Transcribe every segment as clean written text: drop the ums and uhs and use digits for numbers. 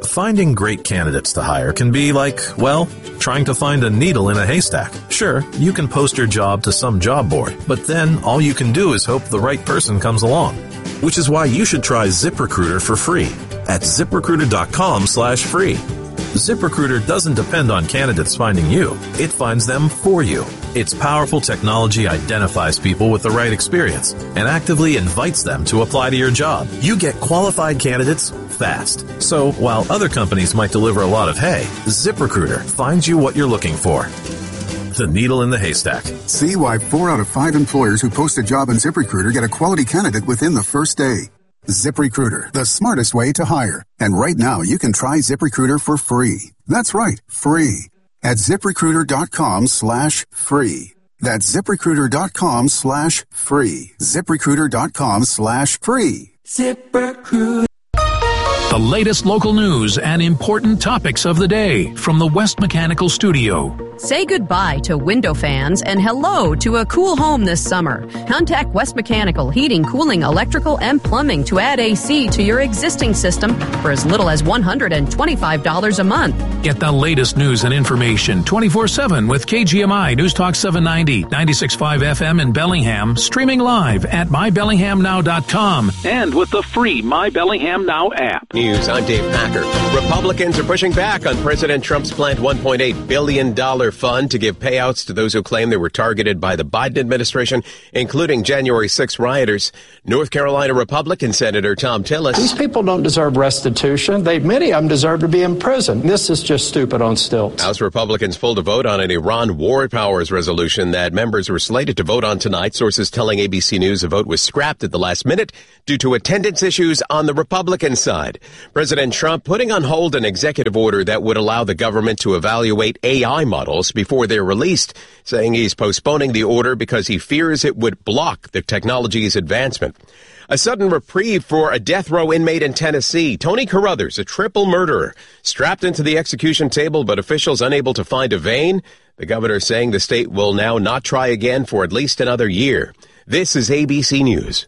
Finding great candidates to hire can be like, well, trying to find a needle in a haystack. Sure, you can post your job to some job board, but then all you can do is hope the right person comes along. Which is why you should try ZipRecruiter for free at ZipRecruiter.com/free. ZipRecruiter doesn't depend on candidates finding you. It finds them for you. Its powerful technology identifies people with the right experience and actively invites them to apply to your job. You get qualified candidates fast. So while other companies might deliver a lot of hay, ZipRecruiter finds you what you're looking for. The needle in the haystack. See why 4 out of 5 employers who post a job in ZipRecruiter get a quality candidate within the first day. ZipRecruiter, the smartest way to hire. And right now, you can try ZipRecruiter for free. That's right, free. At ZipRecruiter.com/free. That's ZipRecruiter.com/free. ZipRecruiter.com/free. ZipRecruiter. The latest local news and important topics of the day from the West Mechanical Studio. Say goodbye to window fans and hello to a cool home this summer. Contact West Mechanical Heating, Cooling, Electrical, and Plumbing to add AC to your existing system for as little as $125 a month. Get the latest news and information 24/7 with KGMI News Talk 790, 96.5 FM in Bellingham, streaming live at mybellinghamnow.com and with the free My Bellingham Now app. News, I'm Dave Packer. Republicans are pushing back on President Trump's planned $1.8 billion fund to give payouts to those who claim they were targeted by the Biden administration, including January 6 rioters. North Carolina Republican Senator Tom Tillis. These people don't deserve restitution. Many of them deserve to be in prison. This is just stupid on stilts. House Republicans pulled a vote on an Iran war powers resolution that members were slated to vote on tonight. Sources telling ABC News a vote was scrapped at the last minute due to attendance issues on the Republican side. President Trump putting on hold an executive order that would allow the government to evaluate AI models before they're released, saying he's postponing the order because he fears it would block the technology's advancement. A sudden reprieve for a death row inmate in Tennessee. Tony Carruthers, a triple murderer, strapped into the execution table, but officials unable to find a vein. The governor saying the state will now not try again for at least another year. This is ABC News.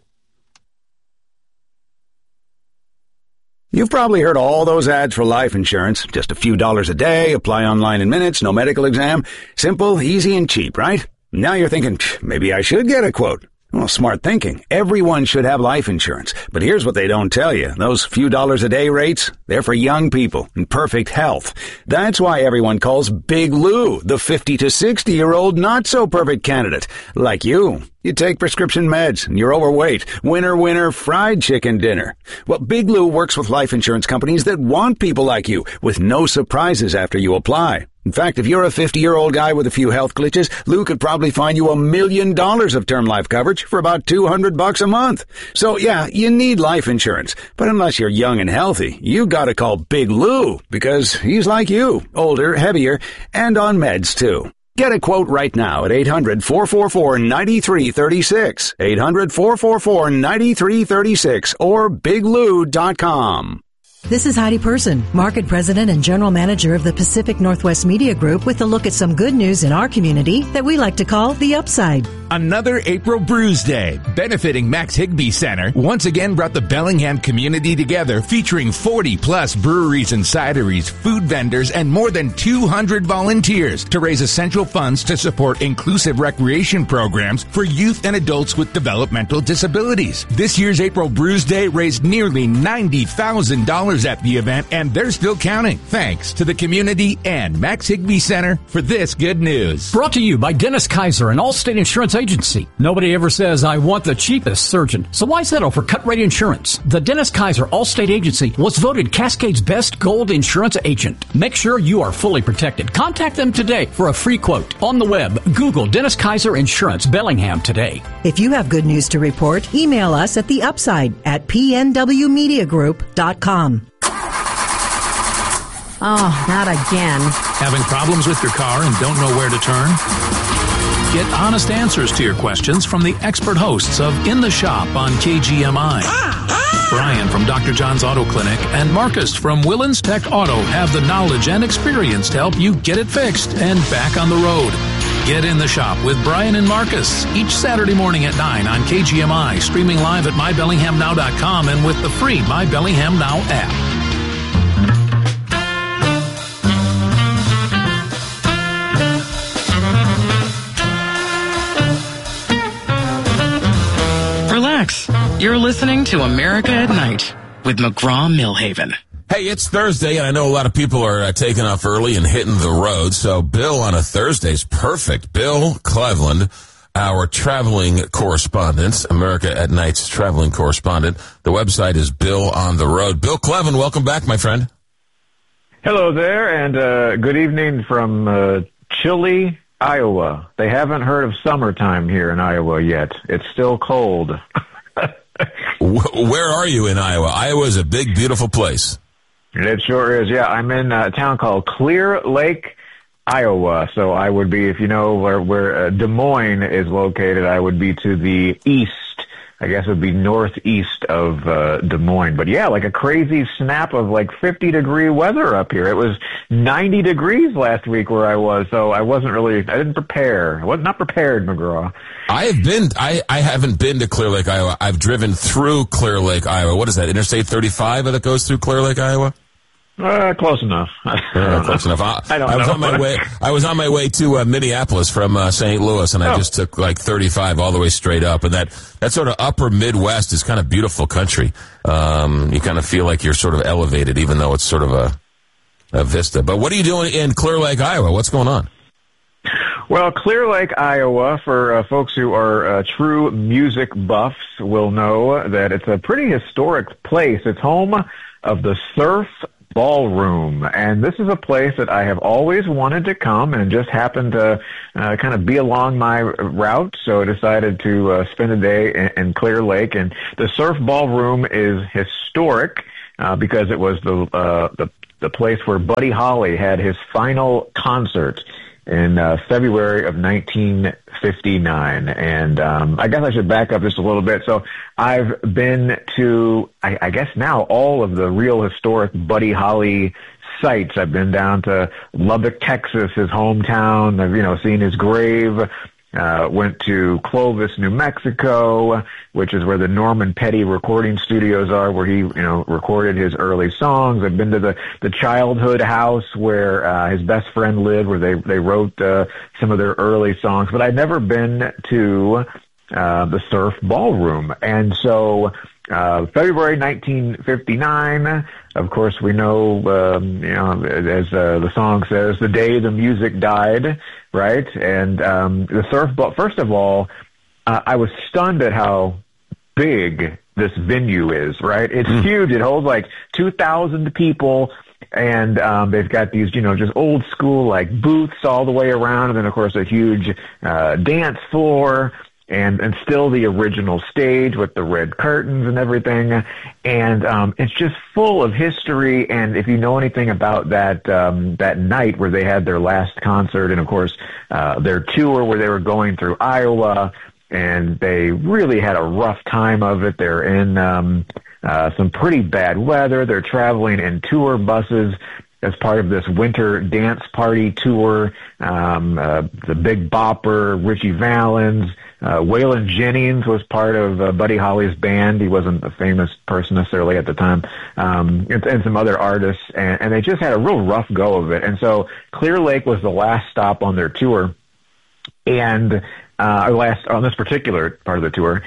You've probably heard all those ads for life insurance. Just a few dollars a day, apply online in minutes, no medical exam. Simple, easy, and cheap, right? Now you're thinking, maybe I should get a quote. Well, smart thinking. Everyone should have life insurance. But here's what they don't tell you. Those few dollars a day rates, they're for young people in perfect health. That's why everyone calls Big Lou the 50 to 60-year-old not-so-perfect candidate. Like you. You take prescription meds and you're overweight. Winner, winner, fried chicken dinner. Well, Big Lou works with life insurance companies that want people like you with no surprises after you apply. In fact, if you're a 50-year-old guy with a few health glitches, Lou could probably find you $1 million of term life coverage for about $200 a month. So yeah, you need life insurance. But unless you're young and healthy, you gotta call Big Lou because he's like you, older, heavier, and on meds too. Get a quote right now at 800-444-9336, 800-444-9336, or biglou.com. This is Heidi Person, Market President and General Manager of the Pacific Northwest Media Group, with a look at some good news in our community that we like to call the upside. Another April Brews Day, benefiting Max Higbee Center, once again brought the Bellingham community together, featuring 40-plus breweries and cideries, food vendors, and more than 200 volunteers to raise essential funds to support inclusive recreation programs for youth and adults with developmental disabilities. This year's April Brews Day raised nearly $90,000 at the event, and they're still counting. Thanks to the community and Max Higbee Center for this good news. Brought to you by Dennis Kaiser, an Allstate Insurance agency. Nobody ever says, I want the cheapest surgeon. So why settle for cut rate insurance? The Dennis Kaiser Allstate Agency was voted Cascade's best gold insurance agent. Make sure you are fully protected. Contact them today for a free quote. On the web, Google Dennis Kaiser Insurance Bellingham today. If you have good news to report, email us at theupside@pnwmediagroup.com. Oh, not again. Having problems with your car and don't know where to turn? Get honest answers to your questions from the expert hosts of In the Shop on KGMI. Brian from Dr. John's Auto Clinic and Marcus from Willens Tech Auto have the knowledge and experience to help you get it fixed and back on the road. Get In the Shop with Brian and Marcus each Saturday morning at 9 on KGMI, streaming live at mybellinghamnow.com and with the free My Bellingham Now app. You're listening to America at Night with McGraw-Milhaven. Hey, it's Thursday, and I know a lot of people are taking off early and hitting the road, so Bill on a Thursday is perfect. Bill Cleveland, our traveling correspondent, America at Night's traveling correspondent. The website is Bill on the Road. Bill Cleveland, welcome back, my friend. Hello there, and good evening from chilly Iowa. They haven't heard of summertime here in Iowa yet. It's still cold. Where are you in Iowa? Iowa is a big, beautiful place. It sure is, yeah. I'm in a town called Clear Lake, Iowa. So I would be, if you know where Des Moines is located, I would be to the east. I guess it would be northeast of Des Moines. But yeah, like a crazy snap of like 50-degree weather up here. It was 90 degrees last week where I was, so I didn't prepare. I was not prepared, McGraw. I haven't been to Clear Lake, Iowa. I've driven through Clear Lake, Iowa. What is that, Interstate 35 that goes through Clear Lake, Iowa? Close enough. Close enough. I was on my way to Minneapolis from St. Louis, and I just took like 35 all the way straight up. And that sort of upper Midwest is kind of beautiful country. You kind of feel like you're sort of elevated, even though it's sort of a vista. But what are you doing in Clear Lake, Iowa? What's going on? Well, Clear Lake, Iowa, for folks who are true music buffs, will know that it's a pretty historic place. It's home of the Surf Ballroom, and this is a place that I have always wanted to come and just happened to kind of be along my route, so I decided to spend a day in Clear Lake. And the Surf Ballroom is historic because it was the place where Buddy Holly had his final concert in February of 1959. And I guess I should back up just a little bit. So I've been to, I guess now, all of the real historic Buddy Holly sites. I've been down to Lubbock, Texas, his hometown. I've, seen his grave. Went to Clovis, New Mexico, which is where the Norman Petty recording studios are, where he, recorded his early songs. I've been to the childhood house where his best friend lived, where they wrote some of their early songs. But I'd never been to the Surf Ballroom. And so February 1959, of course, we know, as the song says, the day the music died, right? And the Surf Ball, first of all, I was stunned at how big this venue is, right? It's huge. It holds like 2,000 people. And they've got these, just old school like booths all the way around, and then of course a huge dance floor. And still the original stage with the red curtains and everything. And it's just full of history. And if you know anything about that night where they had their last concert, and of course their tour where they were going through Iowa, and they really had a rough time of it. They're in some pretty bad weather. They're traveling in tour buses as part of this winter dance party tour. The Big Bopper, Richie Valens, Waylon Jennings was part of Buddy Holly's band. He wasn't a famous person necessarily at the time, and some other artists, and they just had a real rough go of it. And so Clear Lake was the last stop on their tour, and last on this particular part of the tour.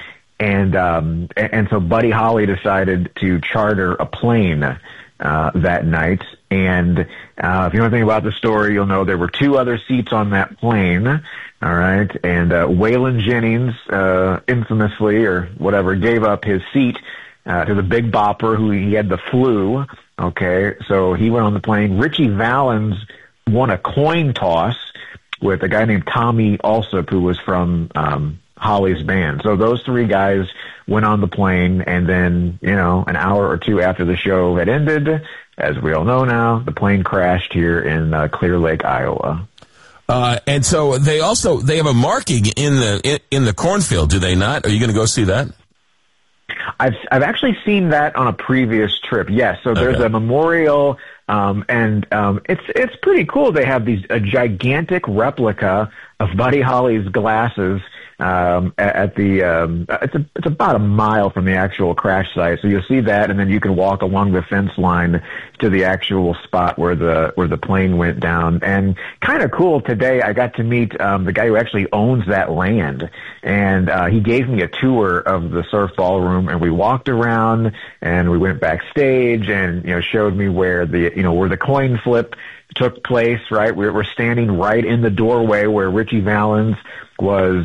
And so Buddy Holly decided to charter a plane that night. And if you know anything about the story, you'll know there were two other seats on that plane. All right. And Waylon Jennings, infamously or whatever, gave up his seat to the Big Bopper, who he had the flu. Okay. So he went on the plane. Richie Valens won a coin toss with a guy named Tommy Alsop, who was from Holly's band. So those three guys went on the plane, and then, an hour or two after the show had ended, as we all know now, the plane crashed here in Clear Lake, Iowa. And so they have a marking in the cornfield, do they not? Are you going to go see that? I've actually seen that on a previous trip. Yes. So there's a memorial, and it's pretty cool. They have a gigantic replica of Buddy Holly's glasses at the it's about a mile from the actual crash site. So you'll see that, and then you can walk along the fence line to the actual spot where the plane went down. And kind of cool, today I got to meet the guy who actually owns that land, and he gave me a tour of the surf ballroom, and we walked around and we went backstage, and showed me where the coin flip took place. Right, we're standing right in the doorway where Richie Valens was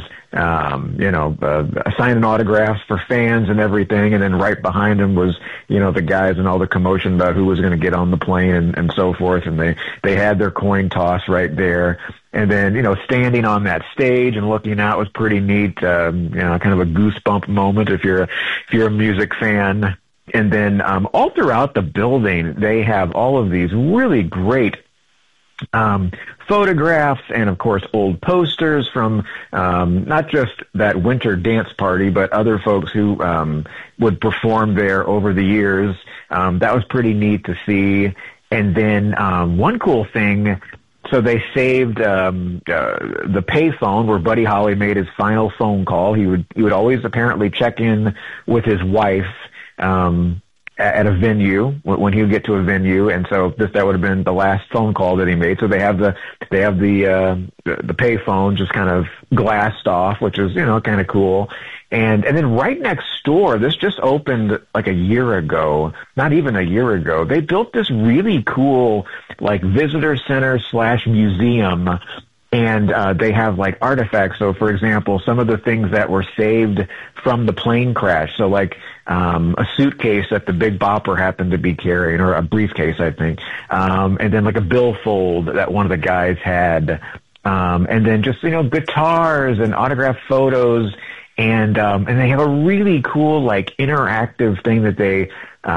signing autographs for fans and everything, and then right behind him was the guys and all the commotion about who was going to get on the plane and so forth, and they had their coin toss right there. And then standing on that stage and looking out was pretty neat, kind of a goosebump moment if you're a music fan. And then all throughout the building they have all of these really great photographs and, of course, old posters from not just that winter dance party, but other folks who would perform there over the years. That was pretty neat to see. And then one cool thing, so they saved the payphone where Buddy Holly made his final phone call. He would always apparently check in with his wife at a venue when he would get to a venue, and so that would have been the last phone call that he made. So they have the payphone just kind of glassed off, which is kind of cool. And then right next door, this just opened like a year ago, not even a year ago. They built this really cool like visitor center / museum. And they have like artifacts. So, for example, some of the things that were saved from the plane crash. So, like a suitcase that the Big Bopper happened to be carrying, or a briefcase, I think. And then like a billfold that one of the guys had. And then just guitars and autographed photos. And they have a really cool like interactive thing that they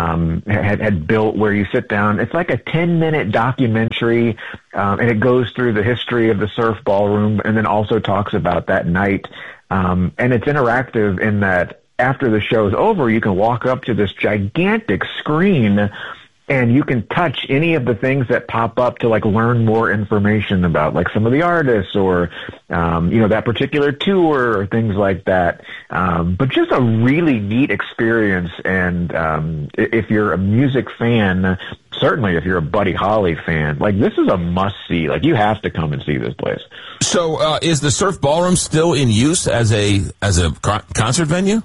had built where you sit down. It's like a 10-minute documentary, and it goes through the history of the surf ballroom and then also talks about that night. And it's interactive in that after the show's over, you can walk up to this gigantic screen and you can touch any of the things that pop up to like learn more information about like some of the artists or, that particular tour or things like that. But just a really neat experience. And, if you're a music fan, certainly if you're a Buddy Holly fan, like this is a must see. Like you have to come and see this place. So, is the Surf Ballroom still in use as a concert venue?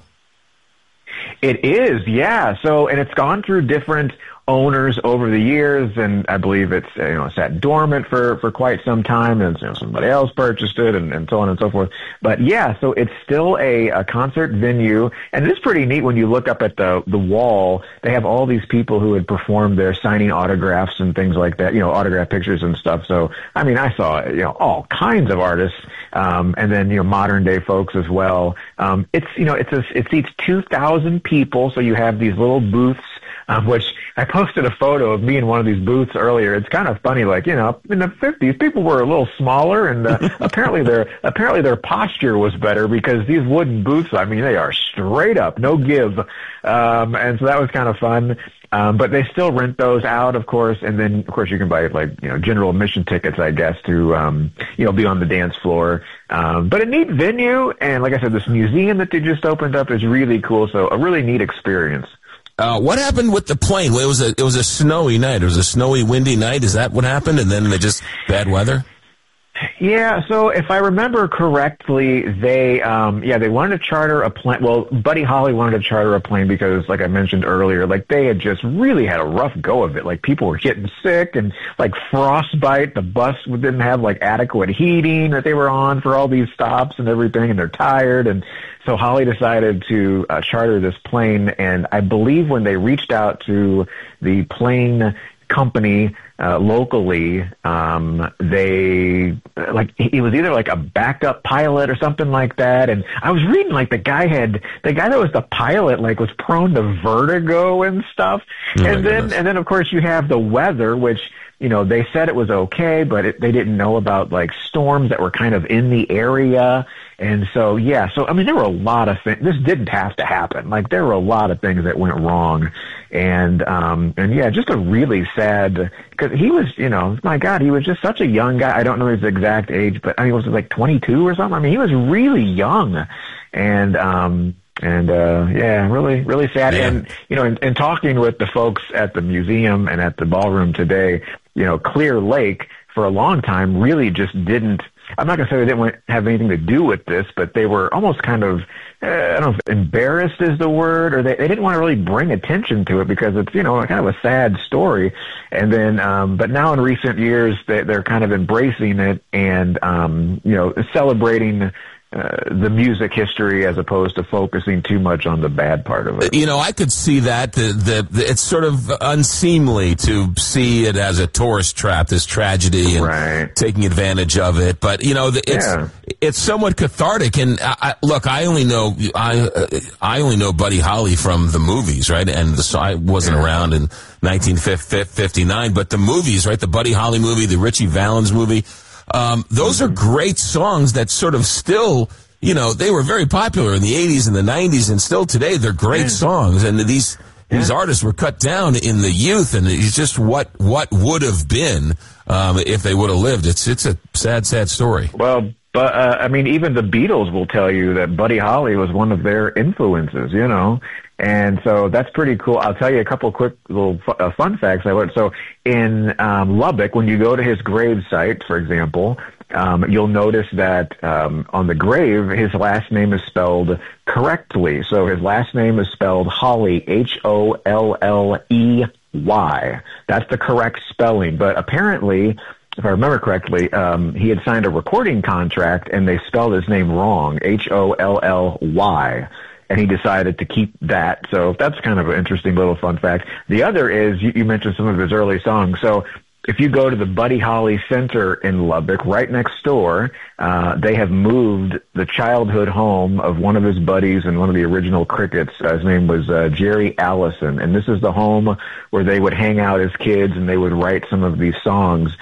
It is, yeah. So, and it's gone through different owners over the years, and I believe it's sat dormant for quite some time, and somebody else purchased it, and so on and so forth. But yeah, so it's still a concert venue, and it is pretty neat when you look up at the wall. They have all these people who had performed there, signing autographs and things like that, autograph pictures and stuff. So I mean, I saw all kinds of artists, and then modern day folks as well. It seats 2,000 people, so you have these little booths. Which I posted a photo of me in one of these booths earlier. It's kind of funny, like, in the 50s, people were a little smaller, and apparently their posture was better because these wooden booths, I mean, they are straight up, no give. And so that was kind of fun. But they still rent those out, of course, and then, of course, you can buy, like, general admission tickets, I guess, to, be on the dance floor. But a neat venue, and like I said, this museum that they just opened up is really cool, so a really neat experience. What happened with the plane? It was a snowy night. It was a snowy, windy night. Is that what happened? And then bad weather? Yeah, so if I remember correctly, they wanted to charter a plane. Well, Buddy Holly wanted to charter a plane because, like I mentioned earlier, like they had just really had a rough go of it. Like people were getting sick and like frostbite. The bus didn't have like adequate heating that they were on for all these stops and everything, and they're tired. And so Holly decided to charter this plane, and I believe when they reached out to the plane company locally, it was either like a backup pilot or something like that. And I was reading like the guy that was the pilot like was prone to vertigo and stuff. Oh, and then of course you have the weather, which they said it was okay, but they didn't know about like storms that were kind of in the area. And so, yeah, I mean, there were a lot of things. This didn't have to happen. Like, there were a lot of things that went wrong. And yeah, just a really sad, because he was, my God, he was just such a young guy. I don't know his exact age, but I mean, was it like 22 or something? I mean, he was really young, and really, really sad. Yeah. And, in talking with the folks at the museum and at the ballroom today, Clear Lake for a long time really just didn't, I'm not going to say they didn't have anything to do with this, but they were almost kind of, I don't know if embarrassed is the word, or they didn't want to really bring attention to it because it's, kind of a sad story. And then, but now in recent years, they're kind of embracing it and, celebrating the music history as opposed to focusing too much on the bad part of it. I could see that. It's sort of unseemly to see it as a tourist trap, this tragedy, and taking advantage of it. But, it's somewhat cathartic. And I only know Buddy Holly from the movies, right? And I wasn't around in 1959, but the movies, right? The Buddy Holly movie, the Ritchie Valens movie. Those are great songs that sort of still, they were very popular in the 80s and the 90s, and still today they're great songs. And these artists were cut down in the youth, and it's just what would have been if they would have lived. It's a sad, sad story. Well, but even the Beatles will tell you that Buddy Holly was one of their influences, And so that's pretty cool. I'll tell you a couple quick little fun facts. So in Lubbock, when you go to his grave site, for example, you'll notice that on the grave, his last name is spelled correctly. So his last name is spelled Holley, Holley. That's the correct spelling. But apparently, if I remember correctly, he had signed a recording contract and they spelled his name wrong, Holly. And he decided to keep that. So that's kind of an interesting little fun fact. The other is, you mentioned some of his early songs. So if you go to the Buddy Holly Center in Lubbock, right next door, they have moved the childhood home of one of his buddies and one of the original Crickets. His name was Jerry Allison. And this is the home where they would hang out as kids and they would write some of these songs.